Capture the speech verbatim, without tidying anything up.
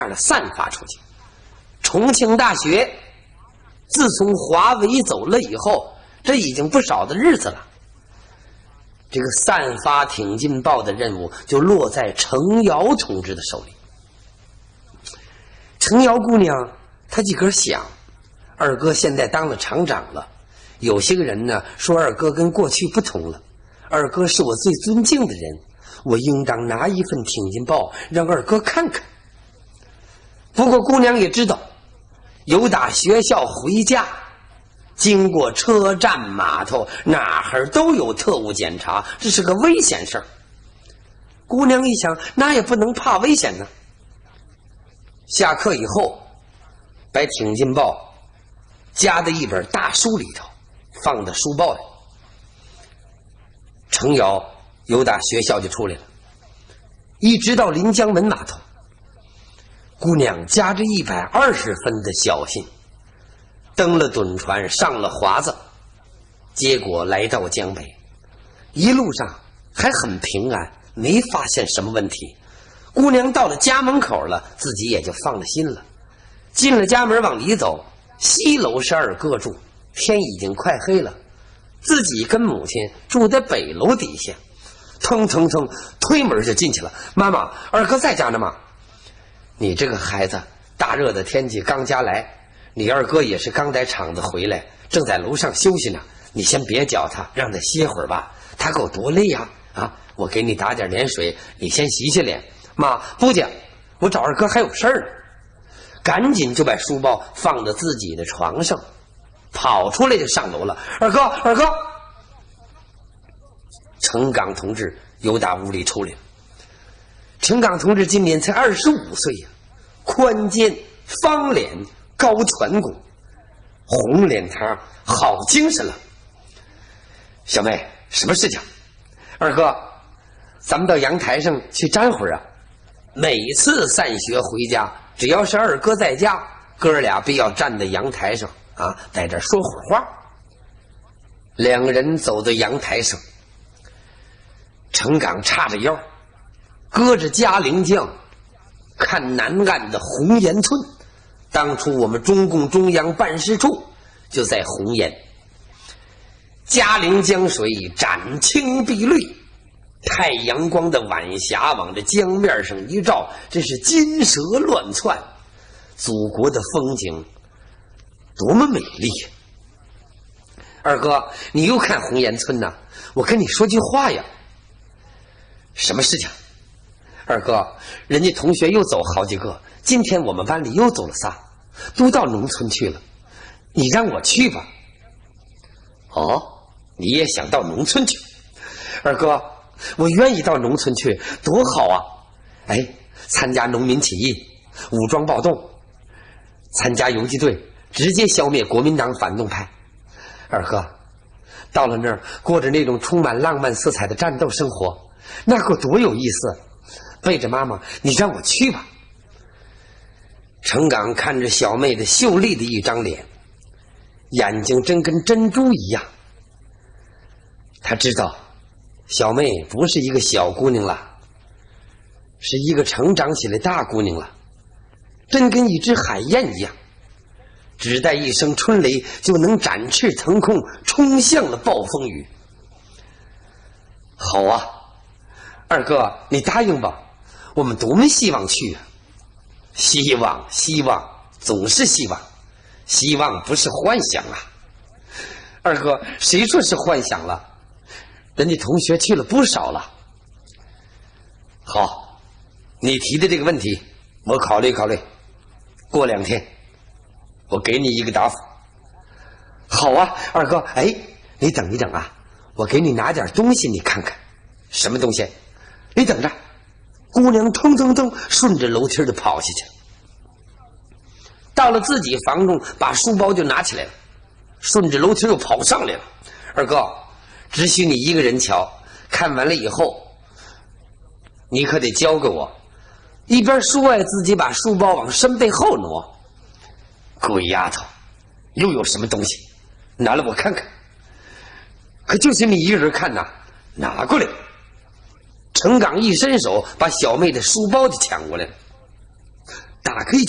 的散发出去。重庆大学自从华为走了以后，这已经不少的日子了。这个散发挺进报的任务就落在程瑶同志的手里。程瑶姑娘她自个儿想，二哥现在当了厂长了，有些个人呢说二哥跟过去不同了，二哥是我最尊敬的人，我应当拿一份挺进报让二哥看看。不过姑娘也知道，由打学校回家经过车站码头，哪儿都有特务检查，这是个危险事儿。姑娘一想，那也不能怕危险呢。下课以后，把挺进报夹在一本大书里头，放到书包里。程瑶由打学校就出来了，一直到临江门码头，姑娘夹着一百二十分的小信，登了趸船，上了华子，结果来到江北，一路上还很平安，没发现什么问题。姑娘到了家门口了，自己也就放了心了。进了家门往里走，西楼是二哥住，天已经快黑了，自己跟母亲住在北楼底下，腾腾腾推门就进去了。妈妈，二哥在家呢吗？你这个孩子，大热的天气刚家来，你二哥也是刚在厂子回来，正在楼上休息呢，你先别叫他，让他歇会儿吧，他够多累呀！啊，我给你打点脸水，你先洗洗脸。妈，不讲，我找二哥还有事儿呢。赶紧就把书包放到自己的床上，跑出来就上楼了。二哥，二哥！程岗同志由打屋里出来了。程岗同志今年才二十五岁呀，宽肩方脸，高颧骨，红脸膛，好精神了。小妹，什么事情？二哥，咱们到阳台上去站会儿啊。每次散学回家，只要是二哥在家，哥俩必要站在阳台上啊，在这说会儿话。两个人走到阳台上，程岗叉着腰，搁着嘉陵江，看南岸的红岩村。当初我们中共中央办事处就在红岩。嘉陵江水斩青碧绿，太阳光的晚霞往这江面上一照，真是金蛇乱窜。祖国的风景多么美丽！二哥，你又看红岩村呢？我跟你说句话呀。什么事情？二哥，人家同学又走好几个，今天我们班里又走了仨，都到农村去了，你让我去吧。哦，你也想到农村去？二哥，我愿意到农村去，多好啊！哎，参加农民起义，武装暴动，参加游击队，直接消灭国民党反动派。二哥，到了那儿过着那种充满浪漫色彩的战斗生活，那可多有意思！背着妈妈，你让我去吧。程岗看着小妹的秀丽的一张脸，眼睛真跟珍珠一样。他知道小妹不是一个小姑娘了，是一个成长起来大姑娘了，真跟一只海燕一样，只待一声春雷就能展翅腾空，冲向了暴风雨。好啊，二哥，你答应吧，我们多么希望去啊！希望，希望，总是希望，希望不是幻想啊！二哥，谁说是幻想了？人家同学去了不少了。好，你提的这个问题，我考虑考虑，过两天我给你一个答复。好啊，二哥，哎，你等一等啊，我给你拿点东西，你看看。什么东西？你等着。姑娘腾腾腾顺着楼梯就跑下去，到了自己房中，把书包就拿起来了，顺着楼梯又跑上来了。二哥，只许你一个人瞧，看完了以后你可得交给我。一边说呀，自己把书包往身背后挪。鬼丫头，又有什么东西？拿来我看看。可就是你一个人看呐，拿过来。程岗一伸手，把小妹的书包就抢过来了。 大可以